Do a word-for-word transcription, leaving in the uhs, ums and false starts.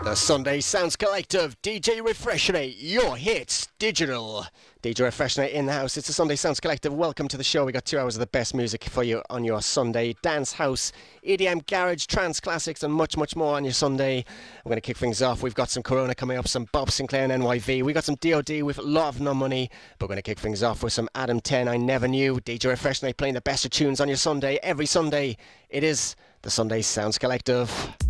The Sunday Sounds Collective, D J Refreshinate, your hits, digital. D J Refreshinate in the house. It's the Sunday Sounds Collective. Welcome to the show. We got two hours of the best music for you on your Sunday. Dance, house, E D M, garage, trance classics, and much, much more on your Sunday. I'm going to kick things off. We've got some Corona coming up, some Bob Sinclair and N Y V. We got some D O D with Love No Money. But we're going to kick things off with some Adam ten, I Never Knew. D J Refreshinate playing the best of tunes on your Sunday every Sunday. It is the Sunday Sounds Collective.